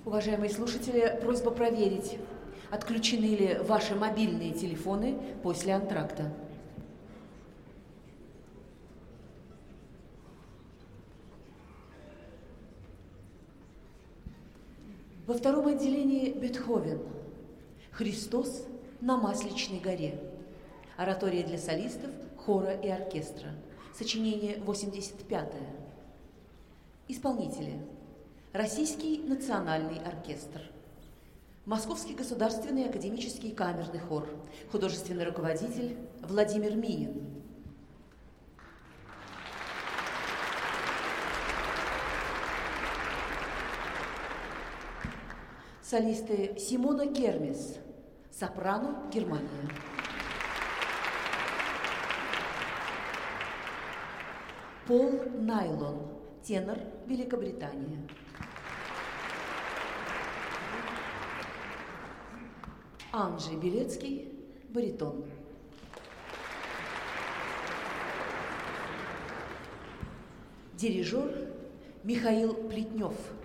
Уважаемые слушатели, просьба проверить, отключены ли ваши мобильные телефоны после антракта. Во втором отделении Бетховен «Христос на Масличной горе». Оратория для солистов, хора и оркестра. Сочинение 85-е. Исполнители. Российский национальный оркестр. Московский государственный академический камерный хор. Художественный руководитель Владимир Миин. Солисты Симона Кермес, сопрано, Германия. Пол Найлон, тенор, Великобритания. Анджей Белецкий, баритон. Дирижер Михаил Плетнев.